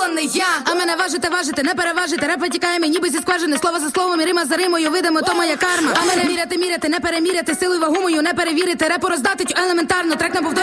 не я. А мене важити, не переважити. Реп витікає мені ніби зі скважини. Слово за словом і рима за римою. Видимо, то моя карма. А мене міряти, не переміряти. Силу і вагу мою не перевірити. Репу роздати елементарно. Трек на повтор